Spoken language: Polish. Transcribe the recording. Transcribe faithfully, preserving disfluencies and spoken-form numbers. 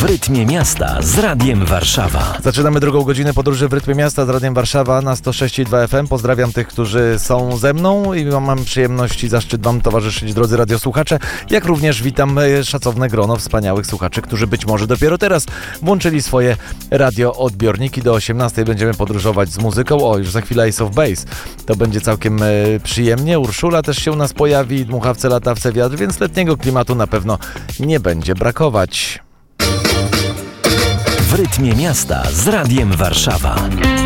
W rytmie miasta z Radiem Warszawa. Zaczynamy drugą godzinę podróży w rytmie miasta z Radiem Warszawa na sto sześć i dwa F M. Pozdrawiam tych, którzy są ze mną i mam przyjemność i zaszczyt wam towarzyszyć, drodzy radiosłuchacze. Jak również witam szacowne grono wspaniałych słuchaczy, którzy być może dopiero teraz włączyli swoje radioodbiorniki. Do osiemnastej będziemy podróżować z muzyką. O, już za chwilę Ace of Base. To będzie całkiem e, przyjemnie. Urszula też się u nas pojawi, dmuchawce, latawce, wiatr, więc letniego klimatu na pewno nie będzie brakować. W rytmie miasta z Radiem Warszawa.